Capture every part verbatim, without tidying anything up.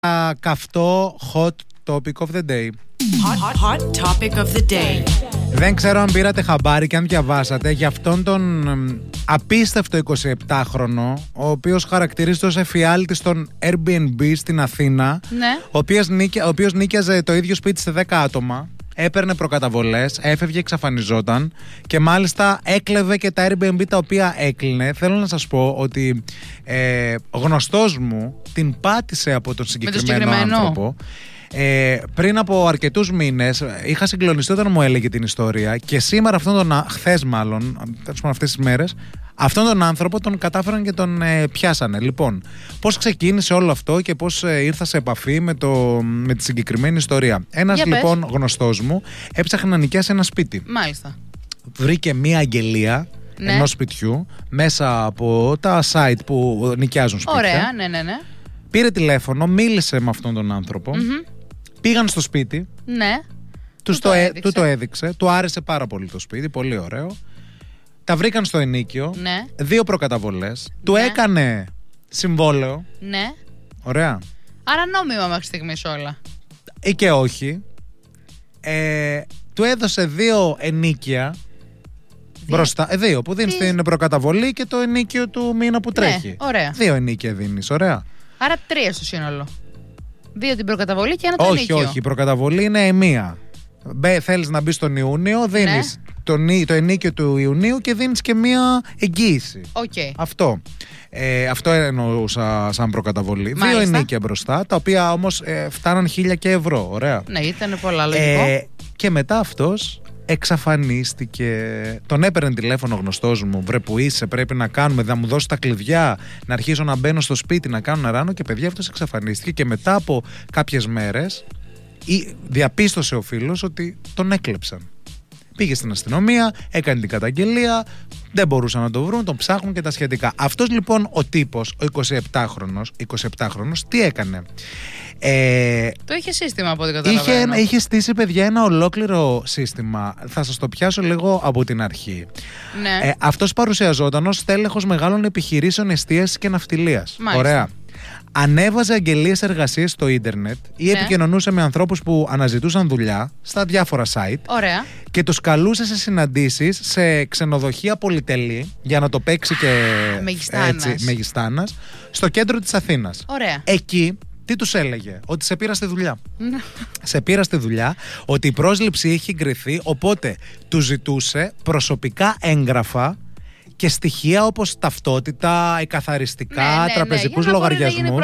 καυτό hot topic of the day. Hot, hot, hot topic of the day. Δεν ξέρω αν πήρατε χαμπάρι και αν διαβάσατε για αυτόν τον απίστευτο εικοσιεπτάχρονο, ο οποίος χαρακτηρίζεται ως εφιάλτης στον Airbnb στην Αθήνα, Ναι. ο οποίος, νίκια, ο οποίος νίκιαζε το ίδιο σπίτι σε δέκα άτομα, έπαιρνε προκαταβολές, έφευγε, εξαφανιζόταν και μάλιστα έκλεβε και τα Airbnb τα οποία έκλεινε. Θέλω να σας πω ότι ε, γνωστός μου την πάτησε από τον συγκεκριμένο, συγκεκριμένο άνθρωπο. Ε, πριν από αρκετούς μήνες είχα συγκλονιστεί όταν μου έλεγε την ιστορία και σήμερα αυτόν τον, χθες μάλλον, αυτές τις μέρες, αυτόν τον άνθρωπο τον κατάφεραν και τον ε, πιάσανε. Λοιπόν, πώς ξεκίνησε όλο αυτό και πώς ε, ήρθα σε επαφή με, το, με τη συγκεκριμένη ιστορία. Ένας Για λοιπόν πες. γνωστός μου έψαχνε να νοικιάσει ένα σπίτι. Μάλιστα. Βρήκε μία αγγελία, ναι, ενός σπιτιού μέσα από τα site που νοικιάζουν σπίτια. Ωραία, ναι, ναι, ναι. Πήρε τηλέφωνο, μίλησε με αυτόν τον άνθρωπο. Mm-hmm. Πήγαν στο σπίτι. Ναι. Του το, το, έδειξε. του το έδειξε. Του άρεσε πάρα πολύ το σπίτι. Πολύ ωραίο. Τα βρήκαν στο ενίκιο. Ναι. Δύο προκαταβολές. Ναι. Του έκανε συμβόλαιο. Ναι. Ωραία. Άρα νόμιμα μέχρι στιγμής όλα. Ή και όχι. Ε, του έδωσε δύο ενίκια. Δύο. Μπροστά. Ε, δύο που δίνεις την προκαταβολή και το ενίκιο του μήνα που τρέχει. Ναι, ωραία. Δύο ενίκια δίνεις. Ωραία. Άρα τρία στο σύνολο. Δύο την προκαταβολή και ένα το όχι, ενίκιο. όχι. Η προκαταβολή είναι μία. Θέλεις να μπεις στον Ιούνιο, δίνεις ναι. το, το ενίκιο του Ιουνίου και δίνεις και μία εγγύηση. Okay. Αυτό. Ε, αυτό εννοούσα σαν προκαταβολή. Μάλιστα. Δύο ενίκια μπροστά, τα οποία όμως ε, φτάναν χίλια και ευρώ. Ωραία. Ναι, ήταν πολλά λογικό. Ε, και μετά αυτός εξαφανίστηκε. Τον έπαιρνε τηλέφωνο γνωστός μου. Βρε που είσαι, πρέπει να κάνουμε, να μου δώσει τα κλειδιά, να αρχίσω να μπαίνω στο σπίτι, να κάνω ένα ράνο. Και παιδιά, αυτός εξαφανίστηκε. Και μετά από κάποιες μέρες διαπίστωσε ο φίλος ότι τον έκλεψαν. Πήγε στην αστυνομία, έκανε την καταγγελία, δεν μπορούσαν να το βρουν, τον ψάχνουν και τα σχετικά. Αυτός λοιπόν ο τύπος, ο εικοσιεπτάχρονος, εικοσιεπτάχρονος, τι έκανε? Ε, το είχε σύστημα από ό,τι καταλαβαίνω. Είχε, είχε στήσει, παιδιά, ένα ολόκληρο σύστημα. Θα σας το πιάσω λίγο από την αρχή. Ναι. Ε, αυτός παρουσιαζόταν ως τέλεχος μεγάλων επιχειρήσεων εστίασης και ναυτιλίας. Μάλιστα. Ωραία. Ανέβαζε αγγελίες εργασίες στο ίντερνετ ή ναι. επικοινωνούσε με ανθρώπους που αναζητούσαν δουλειά στα διάφορα site. Ωραία. Και τους καλούσε σε συναντήσεις σε ξενοδοχεία πολυτελή για να το παίξει και μεγιστάνας. Έτσι, μεγιστάνας στο κέντρο της Αθήνας. Ωραία. Εκεί τι τους έλεγε? Ότι σε πήρα στη δουλειά. Σε πήρα στη δουλειά, ότι η πρόσληψη έχει εγκριθεί, οπότε του ζητούσε προσωπικά έγγραφα και στοιχεία όπως ταυτότητα, εκαθαριστικά, ναι, ναι, τραπεζικούς ναι, λογαριασμούς.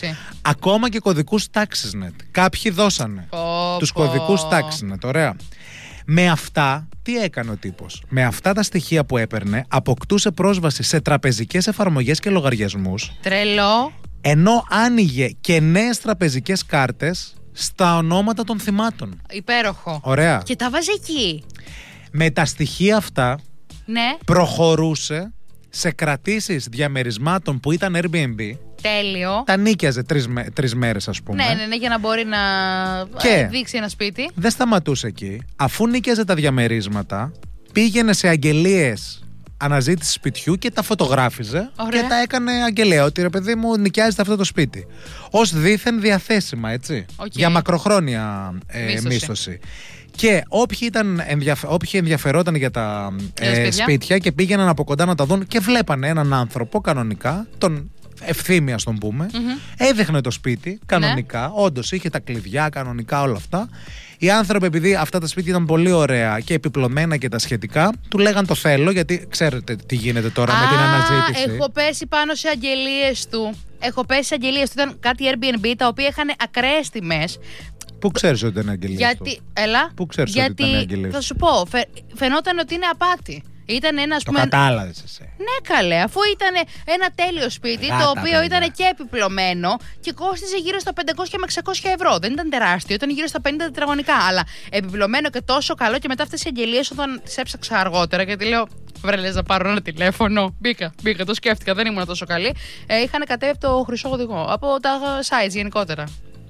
Ακόμα και κωδικούς TaxisNet. Κάποιοι δώσανε πω, τους πω. κωδικούς TaxisNet. Ωραία. Με αυτά, τι έκανε ο τύπος? Με αυτά τα στοιχεία που έπαιρνε, αποκτούσε πρόσβαση σε τραπεζικές εφαρμογές και λογαριασμούς. Τρελό. Ενώ άνοιγε και νέες τραπεζικές κάρτες στα ονόματα των θυμάτων. Υπέροχο. Ωραία. Και τα βάζει εκεί. Με τα στοιχεία αυτά, ναι, προχωρούσε σε κρατήσεις διαμερισμάτων που ήταν Airbnb. Τέλειο. Τα νίκιαζε τρεις, τρεις μέρες, ας πούμε. Ναι, ναι, ναι, για να μπορεί να και δείξει ένα σπίτι. Δεν σταματούσε εκεί. Αφού νίκιαζε τα διαμερίσματα, πήγαινε σε αγγελίες αναζήτηση σπιτιού και τα φωτογράφιζε. Ωραία. Και τα έκανε αγγελία. Ότι ρε παιδί μου, νοικιάζεται αυτό το σπίτι. Ως δήθεν διαθέσιμα, έτσι. Okay. Για μακροχρόνια ε, μίσθωση. μίσθωση. Και όποιοι, ήταν ενδιαφε... όποιοι ενδιαφερόταν για τα ε, σπίτια και πήγαιναν από κοντά να τα δουν και βλέπανε έναν άνθρωπο κανονικά, τον Ευθύμη, ας τον πούμε, mm-hmm. έδειχνε το σπίτι κανονικά, ναι. Όντως είχε τα κλειδιά κανονικά, όλα αυτά. Οι άνθρωποι, επειδή αυτά τα σπίτια ήταν πολύ ωραία και επιπλωμένα και τα σχετικά, του λέγαν το θέλω, γιατί ξέρετε τι γίνεται τώρα Α, με την αναζήτηση. Έχω πέσει πάνω σε αγγελίες του. Έχω πέσει σε αγγελίες του. Ήταν κάτι Airbnb τα οποία είχαν ακραίες τιμές. Πού ξέρεις ότι ήταν αγγελίες γιατί, του? Έλα. Πού ξέρεις γιατί, ότι ήταν αγγελίες? Θα σου πω, φαι, φαινόταν ότι είναι απάτη. Ήταν ένα, το πούμε, κατάλαβες εσύ. Ναι, καλέ, αφού ήταν ένα τέλειο σπίτι, Ράτα, το οποίο ήταν και επιπλωμένο και κόστιζε γύρω στα πεντακόσια με εξακόσια ευρώ. Δεν ήταν τεράστιο, ήταν γύρω στα πενήντα τετραγωνικά. Αλλά επιπλωμένο και τόσο καλό. Και μετά αυτές οι αγγελίες, όταν τις έψαξα αργότερα, γιατί λέω, βρε, λες να πάρω ένα τηλέφωνο. Μπήκα, μπήκα, το σκέφτηκα, δεν ήμουν τόσο καλή. Ε, είχαν κατέβει από το χρυσό οδηγό, από τα sites γενικότερα.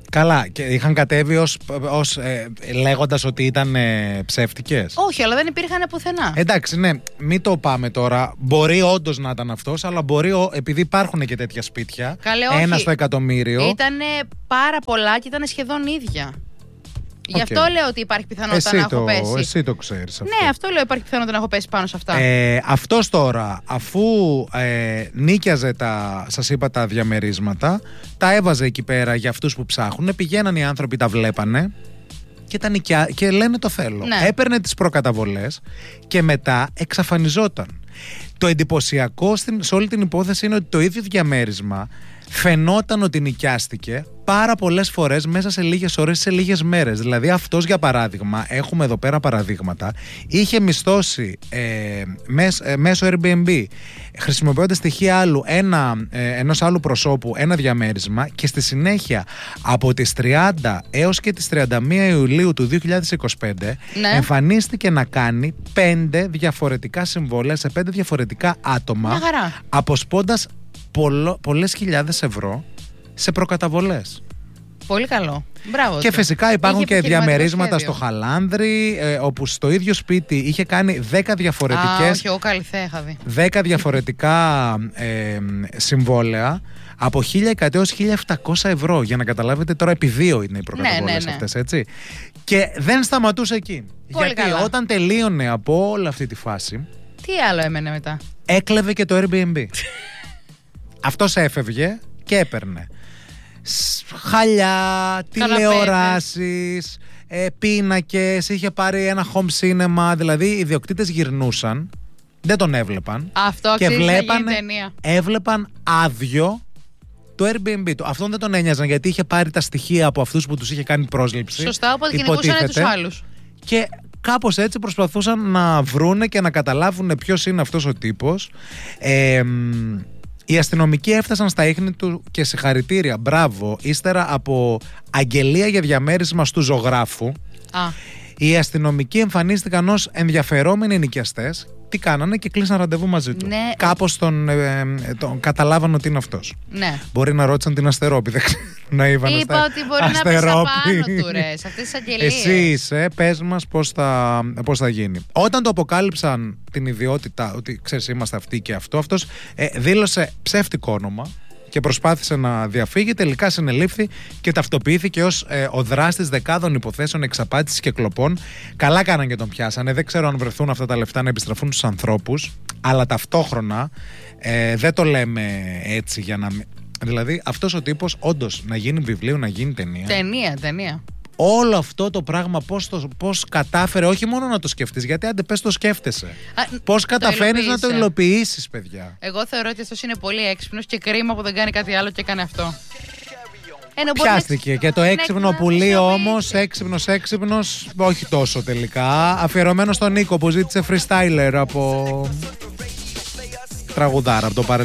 Καλά, και είχαν κατέβει ως, ως ε, λέγοντας ότι ήταν ε, ψεύτικες. Όχι, αλλά δεν υπήρχαν πουθενά. Εντάξει, ναι, μην το πάμε τώρα. Μπορεί όντως να ήταν αυτός, αλλά μπορεί, επειδή υπάρχουν και τέτοια σπίτια. Καλέ, ένα όχι. στο εκατομμύριο. Ήτανε πάρα πολλά και ήταν σχεδόν ίδια. Γι' αυτό Okay. λέω ότι υπάρχει πιθανότητα εσύ να το, έχω πέσει. Εσύ το ξέρεις αυτό. Ναι, αυτό λέω, υπάρχει πιθανότητα να έχω πέσει πάνω σε αυτά. Ε, αυτός τώρα, αφού ε, νίκιαζε τα, σας είπα, τα διαμερίσματα, τα έβαζε εκεί πέρα για αυτούς που ψάχνουν, πηγαίναν οι άνθρωποι, τα βλέπανε και, τα νοικιά, και λένε το θέλω. Ναι. Έπαιρνε τις προκαταβολές και μετά εξαφανιζόταν. Το εντυπωσιακό στην, σε όλη την υπόθεση είναι ότι το ίδιο διαμέρισμα φαινόταν ότι νοικιάστηκε πάρα πολλές φορές μέσα σε λίγες ώρες, σε λίγες μέρες. Δηλαδή αυτός, για παράδειγμα, έχουμε εδώ πέρα παραδείγματα, είχε μισθώσει ε, μέσω, ε, μέσω Airbnb, χρησιμοποιώντας στοιχεία άλλου, ένα, ε, ενός άλλου προσώπου, ένα διαμέρισμα, και στη συνέχεια από τις τριάντα έως και τις τριάντα μία Ιουλίου του δύο χιλιάδες είκοσι πέντε ναι. εμφανίστηκε να κάνει πέντε διαφορετικά συμβόλαια σε πέντε διαφορετικά άτομα, αποσπώντας πολλο, πολλές χιλιάδες ευρώ σε προκαταβολές. Πολύ καλό. Μπράβο. Και του. φυσικά υπάρχουν είχε και διαμερίσματα σχέδιο. στο Χαλάνδρη, ε, όπου στο ίδιο σπίτι είχε κάνει δέκα διαφορετικές. Α, όχι, εγώ καλυθέ είχα δει. δέκα διαφορετικά ε, συμβόλαια από χίλια εκατό έως χίλια επτακόσια ευρώ. Για να καταλάβετε, τώρα επί δύο είναι οι προκαταβολές ναι, ναι, ναι. αυτές, έτσι. Και δεν σταματούσε εκεί. Πολύ γιατί καλά. όταν τελείωνε από όλη αυτή τη φάση, τι άλλο έμενε μετά? έκλεβε και το Airbnb. Αυτός έφευγε και έπαιρνε χαλιά, τηλεοράσεις, ε, πίνακες, είχε πάρει ένα home cinema. Δηλαδή οι ιδιοκτήτες γυρνούσαν, δεν τον έβλεπαν. Αυτό και βλέπανε, ταινία. έβλεπαν άδειο το Airbnb του. Αυτόν δεν τον ένοιαζαν, γιατί είχε πάρει τα στοιχεία από αυτούς που τους είχε κάνει πρόσληψη. Σωστά, οπότε κυνηγούσαν τους άλλους. Και κάπως έτσι προσπαθούσαν να βρούνε και να καταλάβουν ποιος είναι αυτός ο τύπος. Ε, Οι αστυνομικοί έφτασαν στα ίχνη του και συγχαρητήρια, μπράβο, ύστερα από αγγελία για διαμέρισμα στου ζωγράφου. Α. Οι αστυνομικοί εμφανίστηκαν ως ενδιαφερόμενοι νοικιαστές. Τι κάνανε? Και κλείσαν ραντεβού μαζί του. Ναι. Κάπως τον, ε, τον καταλάβαν ότι είναι αυτός. Ναι. Μπορεί να ρώτησαν την Αστερόπη. Δεν ξέρω. Να είπα ότι μπορεί να πέσει απάνω του, ρε, σε αυτές τις αγγελίες. Εσύ είσαι, πες μας πώς θα, πώς θα γίνει. Όταν το αποκάλυψαν την ιδιότητα, ότι ξέρεις είμαστε αυτοί και αυτό, αυτός ε, δήλωσε ψεύτικο όνομα και προσπάθησε να διαφύγει. Τελικά συνελήφθη και ταυτοποιήθηκε ως ε, ο δράστης δεκάδων υποθέσεων εξαπάτησης και κλοπών. Καλά κάναν και τον πιάσανε. Δεν ξέρω αν βρεθούν αυτά τα λεφτά να επιστραφούν στους ανθρώπους, αλλά ταυτόχρονα ε, δεν το λέμε έτσι για να. Δηλαδή αυτός ο τύπος όντως να γίνει βιβλίο, να γίνει ταινία. Ταινία, ταινία. Όλο αυτό το πράγμα πώς, το, πώς κατάφερε, όχι μόνο να το σκεφτείς, γιατί άντε πες το σκέφτεσαι. Α, πώς καταφέρεις να το υλοποιήσεις, παιδιά. Εγώ θεωρώ ότι αυτός είναι πολύ έξυπνος και κρίμα που δεν κάνει κάτι άλλο και κάνει αυτό. Ενώ πιάστηκε να... και το έξυπνο πουλί όμως, έξυπνος έξυπνος, όχι τόσο τελικά. Αφιερωμένο στον Νίκο που ζήτησε freestyler από τραγουδάρα, από το παρελθόν.